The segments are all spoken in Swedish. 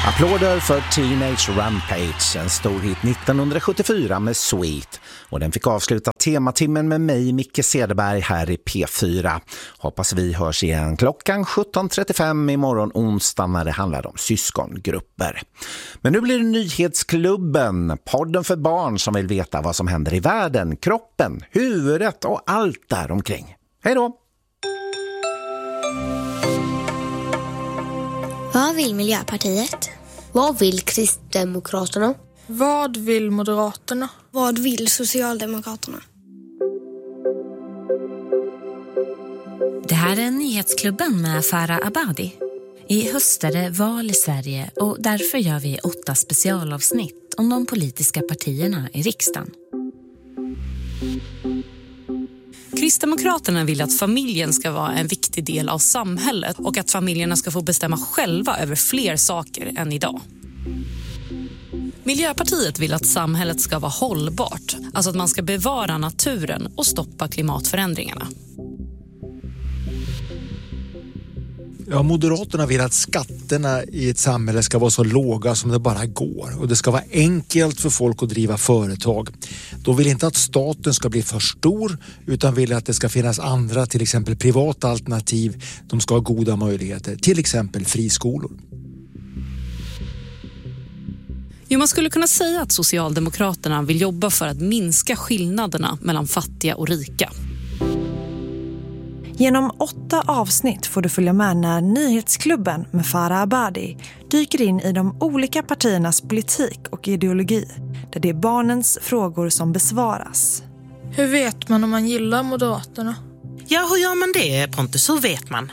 Applåder för Teenage Rampage, en stor hit 1974 med Sweet. Och den fick avsluta tematimmen med mig, Micke Cederberg, här i P4. Hoppas vi hörs igen klockan 17.35 imorgon onsdag när det handlar om syskongrupper. Men nu blir det Nyhetsklubben, podden för barn som vill veta vad som händer i världen, kroppen, huvudet och allt där omkring. Hej då! Vad vill Miljöpartiet? Vad vill Kristdemokraterna? Vad vill Moderaterna? Vad vill Socialdemokraterna? Det här är Nyhetsklubben med Farah Abadi. I höst är det val i Sverige och därför gör vi 8 specialavsnitt om de politiska partierna i riksdagen. Kristdemokraterna vill att familjen ska vara en viktig del av samhället och att familjerna ska få bestämma själva över fler saker än idag. Miljöpartiet vill att samhället ska vara hållbart, alltså att man ska bevara naturen och stoppa klimatförändringarna. Ja, Moderaterna vill att skatterna i ett samhälle ska vara så låga som det bara går. Och det ska vara enkelt för folk att driva företag. De vill inte att staten ska bli för stor utan vill att det ska finnas andra, till exempel privata alternativ. De ska ha goda möjligheter, till exempel friskolor. Jo, man skulle kunna säga att Socialdemokraterna vill jobba för att minska skillnaderna mellan fattiga och rika. Genom 8 avsnitt får du följa med när Nyhetsklubben med Farah Abadi dyker in i de olika partiernas politik och ideologi, där det är barnens frågor som besvaras. Hur vet man om man gillar Moderaterna? Ja, hur gör man det, Pontus? Hur vet man?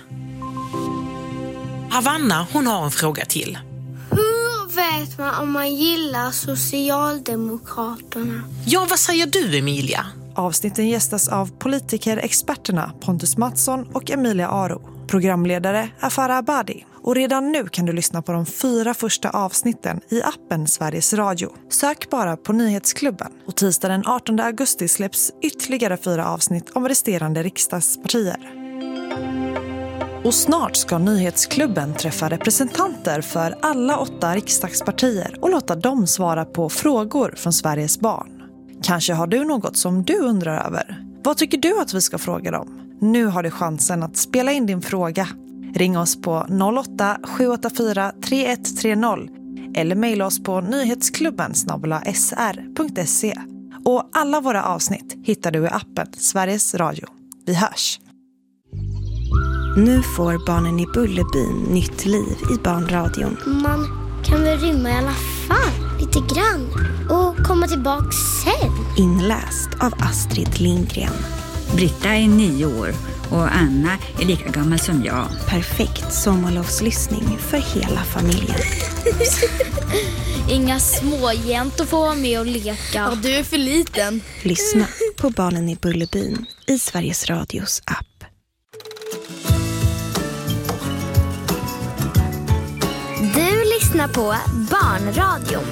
Havanna, hon har en fråga till. Hur vet man om man gillar Socialdemokraterna? Ja, vad säger du, Emilia? Avsnitten gästas av politikerexperterna Pontus Mattsson och Emilia Aro. Programledare är Farah Abadi. Och redan nu kan du lyssna på de 4 första avsnitten i appen Sveriges Radio. Sök bara på Nyhetsklubben. Och tisdag den 18 augusti släpps ytterligare 4 avsnitt om resterande riksdagspartier. Och snart ska Nyhetsklubben träffa representanter för alla 8 riksdagspartier och låta dem svara på frågor från Sveriges barn. Kanske har du något som du undrar över. Vad tycker du att vi ska fråga dem? Nu har du chansen att spela in din fråga. Ring oss på 08-784 3130 eller mejla oss på nyhetsklubben@sr.se. Och alla våra avsnitt hittar du i appen Sveriges Radio. Vi hörs! Nu får barnen i Bullerbyn nytt liv i barnradion. Man kan väl rymma i alla fall, lite grann. Och komma tillbaka sen. Inläst av Astrid Lindgren. Britta är 9 år och Anna är lika gammal som jag. Perfekt sommarlovslyssning för hela familjen. Inga småjäntor får vara med och leka. Ja, du är för liten. Lyssna på Barnen i Bullerbyn i Sveriges Radios app. Du lyssnar på Barnradion.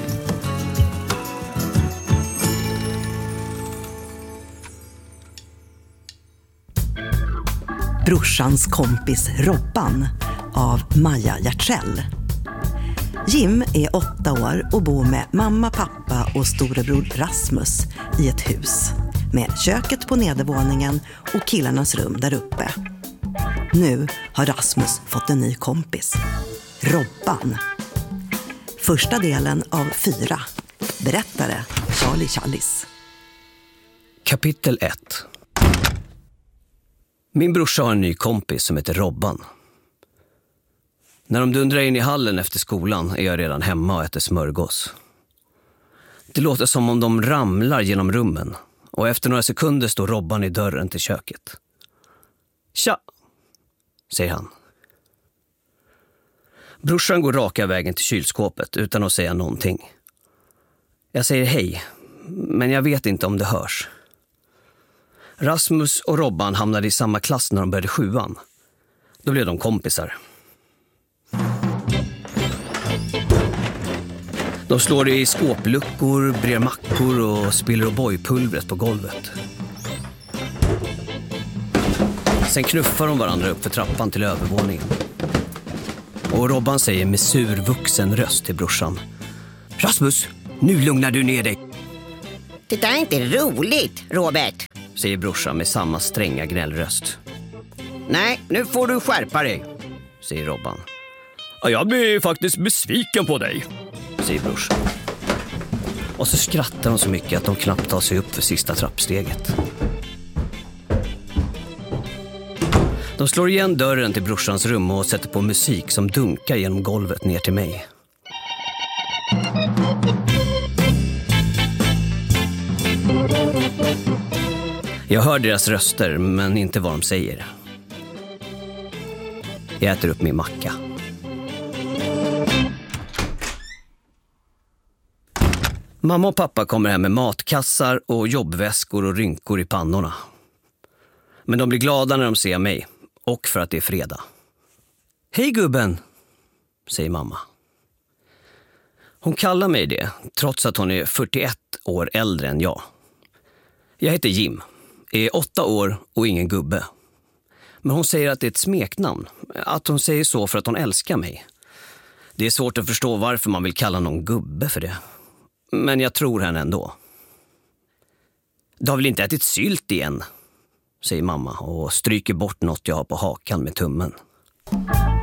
Brorsans kompis Robban av Maja Hjärtsell. Jim är 8 år och bor med mamma, pappa och storebror Rasmus i ett hus med köket på nedervåningen och killarnas rum där uppe. Nu har Rasmus fått en ny kompis, Robban. Första delen av 4. Berättare Charlie Challis. Kapitel 1. Min brorsa har en ny kompis som heter Robban. När de dundrar in i hallen efter skolan är jag redan hemma och äter smörgås. Det låter som om de ramlar genom rummen och efter några sekunder står Robban i dörren till köket. Tja, säger han. Brorsan går raka vägen till kylskåpet utan att säga någonting. Jag säger hej, men jag vet inte om det hörs. Rasmus och Robban hamnade i samma klass när de började 7:an. Då blev de kompisar. De slår i skåpluckor, brer mackor och spiller O'boy-pulvret på golvet. Sen knuffar de varandra upp för trappan till övervåningen. Och Robban säger med survuxen röst till brorsan: Rasmus, nu lugnar du ner dig. Det där är inte roligt, Robert, säger brorsan med samma stränga gnällröst. Nej, nu får du skärpa dig, säger Robban. Ja, jag blir faktiskt besviken på dig, säger brorsan. Och så skrattar de så mycket att de knappt tar sig upp för sista trappsteget. De slår igen dörren till brorsans rum och sätter på musik som dunkar genom golvet ner till mig. Jag hör deras röster, men inte vad de säger. Jag äter upp min macka. Mamma och pappa kommer hem med matkassar och jobbväskor och rynkor i pannorna. Men de blir glada när de ser mig, och för att det är fredag. Hej gubben, säger mamma. Hon kallar mig det, trots att hon är 41 år äldre än jag. Jag heter Jim, är 8 år och ingen gubbe. Men hon säger att det är ett smeknamn, att hon säger så för att hon älskar mig. Det är svårt att förstå varför man vill kalla någon gubbe för det. Men jag tror henne ändå. Du har väl inte ätit sylt igen, säger mamma och stryker bort något jag har på hakan med tummen.